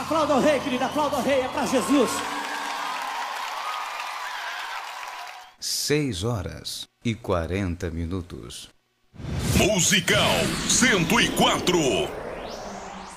Aplauda o rei, querida, aplauda o rei, é pra Jesus. 6h40. Musical 104.